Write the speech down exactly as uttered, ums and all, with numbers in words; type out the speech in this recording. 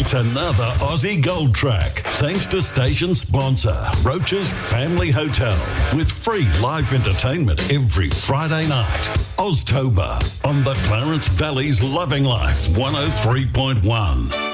It's another Aussie Gold track, thanks to station sponsor, Roach's Family Hotel, with free live entertainment every Friday night. Oztober on the Clarence Valley's Loving Life one oh three point one.